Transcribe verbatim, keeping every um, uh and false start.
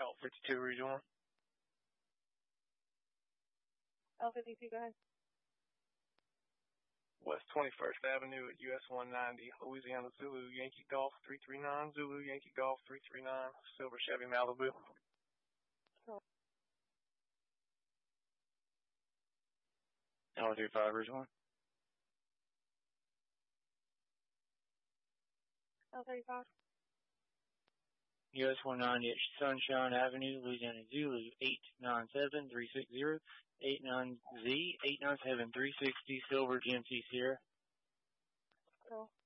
L fifty-two, rejoin. L fifty-two, go ahead. West twenty-first Avenue at U S one ninety, Louisiana Zulu, Yankee Golf three three nine, Zulu, Yankee Golf three three nine, Silver Chevy Malibu. Cool. L thirty-five, rejoin. L thirty-five. U S one ninety at Sunshine Avenue, Louisiana Zulu, eight nine seven three six zero, eight nine Z, eight nine seven three sixty, Silver G M C Sierra. Cool.